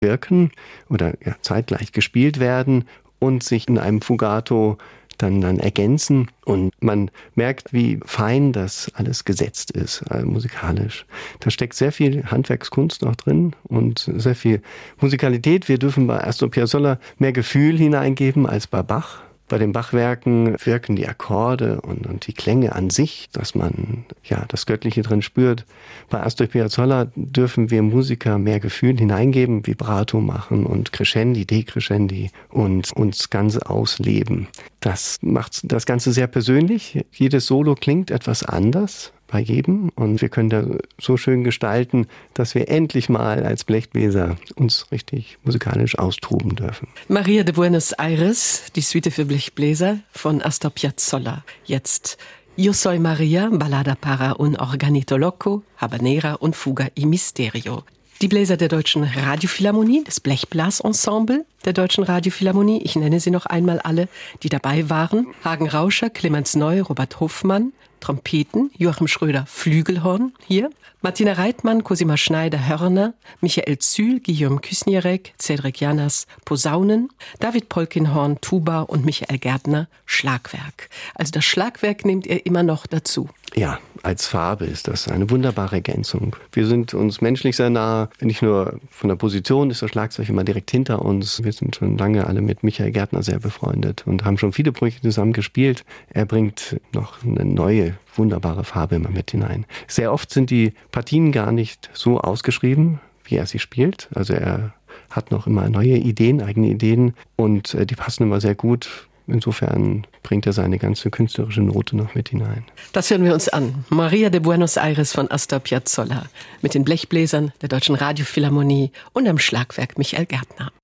wirken oder zeitgleich gespielt werden und sich in einem Fugato dann ergänzen. Und man merkt, wie fein das alles gesetzt ist, musikalisch. Da steckt sehr viel Handwerkskunst noch drin und sehr viel Musikalität. Wir dürfen bei Astor Piazzolla mehr Gefühl hineingeben als bei Bach. Bei den Bach-Werken wirken die Akkorde und die Klänge an sich, dass man das Göttliche drin spürt. Bei Astor Piazzolla dürfen wir Musiker mehr Gefühl hineingeben, Vibrato machen und Crescendi, Decrescendi und uns ganz ausleben. Das macht das Ganze sehr persönlich. Jedes Solo klingt etwas anders bei jedem und wir können da so schön gestalten, dass wir endlich mal als Blechbläser uns richtig musikalisch austoben dürfen. Maria de Buenos Aires, die Suite für Blechbläser von Astor Piazzolla. Jetzt Io soy Maria, Ballada para un organito loco, Habanera und Fuga y Misterio. Die Bläser der Deutschen Radiophilharmonie, das Blechblasensemble der Deutschen Radiophilharmonie, ich nenne sie noch einmal alle, die dabei waren: Hagen Rauscher, Clemens Neu, Robert Hofmann, Trompeten, Joachim Schröder, Flügelhorn hier, Martina Reitmann, Cosima Schneider, Hörner, Michael Zühl, Guillaume Küsnierek, Cedric Janas, Posaunen, David Polkinhorn, Tuba und Michael Gärtner, Schlagwerk. Also das Schlagwerk nehmt ihr immer noch dazu. Ja, als Farbe ist das eine wunderbare Ergänzung. Wir sind uns menschlich sehr nah, nicht nur von der Position ist das Schlagzeug immer direkt hinter uns. Wir sind schon lange alle mit Michael Gärtner sehr befreundet und haben schon viele Projekte zusammen gespielt. Er bringt noch eine neue, wunderbare Farbe immer mit hinein. Sehr oft sind die Partien gar nicht so ausgeschrieben, wie er sie spielt. Also er hat noch immer neue Ideen, eigene Ideen und die passen immer sehr gut. Insofern bringt er seine ganze künstlerische Note noch mit hinein. Das hören wir uns an. Maria de Buenos Aires von Astor Piazzolla mit den Blechbläsern der Deutschen Radiophilharmonie und am Schlagwerk Michael Gärtner.